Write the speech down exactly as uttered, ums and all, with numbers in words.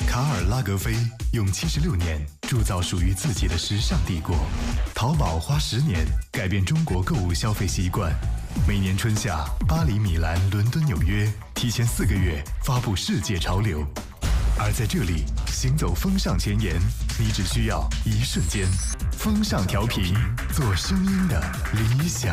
卡尔拉格菲用七十六年铸造属于自己的时尚帝国。淘宝花十年改变中国购物消费习惯。每年春夏，巴黎、米兰、伦敦、纽约提前四个月发布世界潮流。而在这里，行走风尚前沿，你只需要一瞬间。风尚调频，做声音的理想。